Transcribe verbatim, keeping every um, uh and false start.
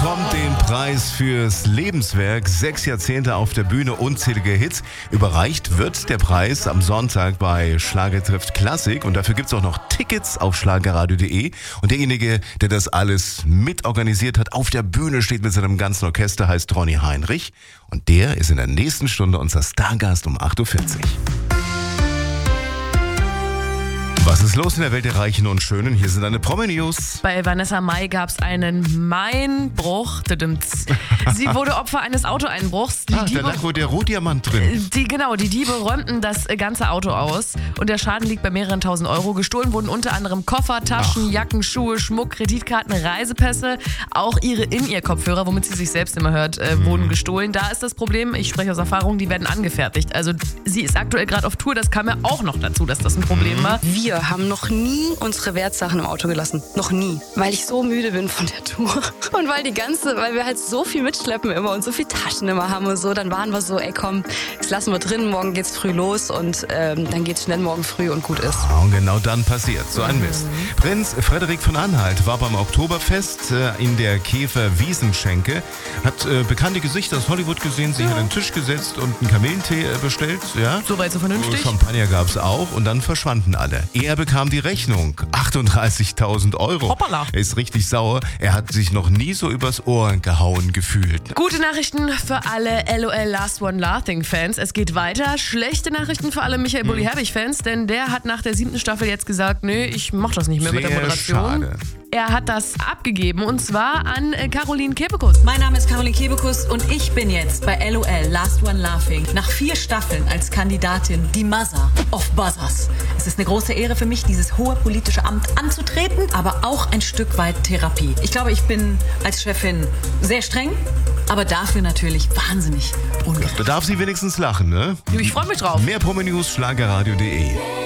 bekommt den Preis fürs Lebenswerk. Sechs Jahrzehnte auf der Bühne, unzählige Hits. Überreicht wird der Preis am Sonntag bei Schlager trifft Klassik. Und dafür gibt's auch noch Tickets auf schlagerradio punkt de. Und derjenige, der das alles mitorganisiert hat, auf der Bühne steht mit seinem ganzen Orchester, heißt Ronny Heinrich. Und der ist in der nächsten Stunde unser Stargast um acht Uhr vierzig. Was ist los in der Welt der Reichen und Schönen? Hier sind deine Promi-News. Bei Vanessa Mai gab es einen Mainbruch. Sie wurde Opfer eines Autoeinbruchs. Die ah, Diebe, da lag wohl der Rohdiamant drin. Die, genau, die Diebe räumten das ganze Auto aus. Und der Schaden liegt bei mehreren tausend Euro. Gestohlen wurden unter anderem Koffer, Taschen, Ach. Jacken, Schuhe, Schmuck, Kreditkarten, Reisepässe. Auch ihre In-Ear-Kopfhörer, womit sie sich selbst immer hört, äh, hm. wurden gestohlen. Da ist das Problem, ich spreche aus Erfahrung, die werden angefertigt. Also sie ist aktuell gerade auf Tour. Das kam ja auch noch dazu, dass das ein Problem war. Wir haben noch nie unsere Wertsachen im Auto gelassen. Noch nie. Weil ich so müde bin von der Tour. Und weil die ganze, weil wir halt so viel mitschleppen immer und so viel Taschen immer haben und so, dann waren wir so, ey komm, das lassen wir drin, morgen geht's früh los und ähm, dann geht's schnell morgen früh und gut ist. Und genau dann passiert so ein Mist. Mhm. Prinz Frederik von Anhalt war beim Oktoberfest äh, in der Käfer-Wiesenschenke, hat äh, bekannte Gesichter aus Hollywood gesehen, sich ja. an den Tisch gesetzt und einen Kamillentee äh, bestellt. Ja? Soweit so vernünftig. Champagner gab's auch und dann verschwanden alle. Er bekam die Rechnung. achtunddreißigtausend Euro. Hoppala. Er ist richtig sauer. Er hat sich noch nie so übers Ohr gehauen gefühlt. Gute Nachrichten für alle LOL Last One Laughing Fans. Es geht weiter. Schlechte Nachrichten für alle Michael Bulli Herbig Fans, denn der hat nach der siebten Staffel jetzt gesagt, nee, ich mach das nicht mehr Sehr mit der Moderation. Schade. Er hat das abgegeben und zwar an Caroline Kebekus. Mein Name ist Caroline Kebekus und ich bin jetzt bei LOL Last One Laughing nach vier Staffeln als Kandidatin die Mother of Buzzers. Es ist eine große Ehre für mich, dieses hohe politische Amt anzutreten, aber auch ein Stück weit Therapie. Ich glaube, ich bin als Chefin sehr streng, aber dafür natürlich wahnsinnig ungerecht. Da darf sie wenigstens lachen, ne? Ich freue mich drauf. Mehr Promi-News, schlagerradio punkt de.